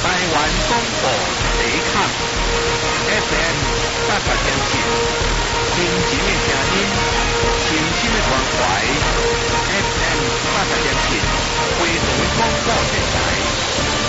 台湾广播地卡 FM 88.7，亲情的声音，亲心的关怀 FM 88.7，回龙广播电台。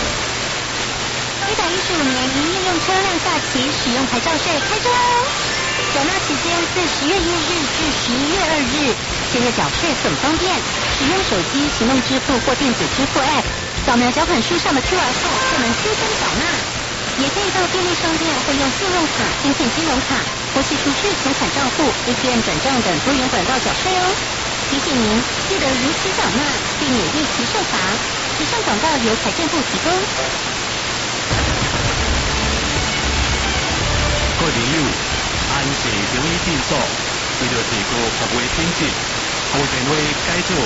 115年营业用车辆假期使用牌照税开征哦！缴纳期间自10月1日至11月2日，现在缴税很方便，使用手机行动支付或电子支付 App， 扫描缴款书上的 QR code 就能轻松缴纳。也可以到便利商店或用信用卡、芯片金融卡或系储蓄存款账户、ATM 转账等多元管道缴税哦。提醒您，记得如期缴纳，避免逾期受罚。以上广告由财政部提供。 各位朋友，安氏中医诊所为着提高服务品质，服务电话改做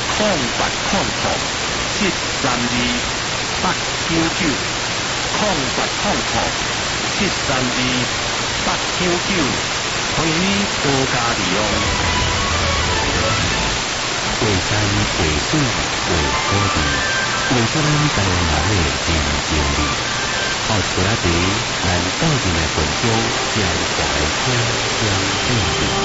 0800-732-899，0800-732-899，欢迎你多加利用。 为山为水为土地，为着咱台湾人的真情理。好车仔咱走进来分享江淮风江遍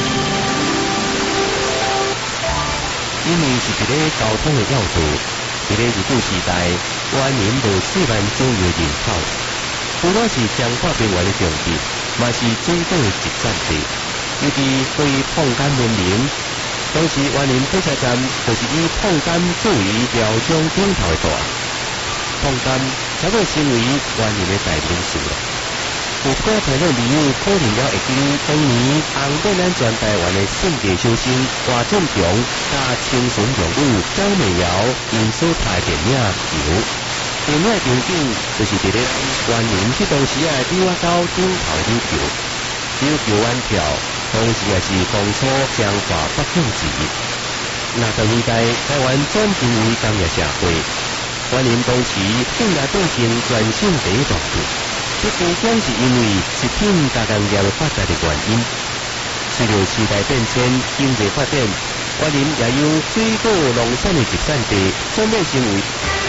地。因为是一个交通的要素，一个日据时代，湾林无4万左右人口，除了是彰化边缘的重地，嘛是水果的集散地。尤其对于碰柑闻名，当时湾林火车站就是以碰柑作为标中顶头的大。碰柑差不多成为湾林的代名词了。有个听众朋友可能了会记得当年红遍咱全台湾的圣地修星华正强加清纯用语张美瑶因所拍的电影《球》，电影的场景就是伫咧湾林迄当时的柳仔沟顶头的柳桥，柳桥湾桥同时也是当初彰化北向市。60年代台湾转型为工业社会。湾林当时更加变成全省第一大市，这不仅是因为食品加工业发展的原因。随着时代变迁、经济发展，湾林也由水果农产的集散地转变成为。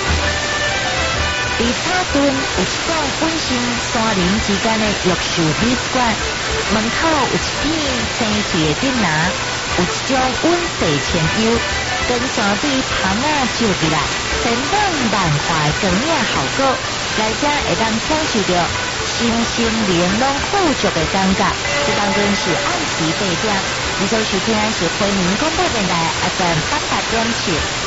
伫草屯有一栋本身山林之间的玉树美术馆，门口有一片青翠的顶廊，有一种温水泉幽，跟山对棚仔照起来。神冷万华光影效果，来者会当享受到心心连拢富足的感觉。这当中是按时8点，你所收听的是回民广播电台 FM 88.7。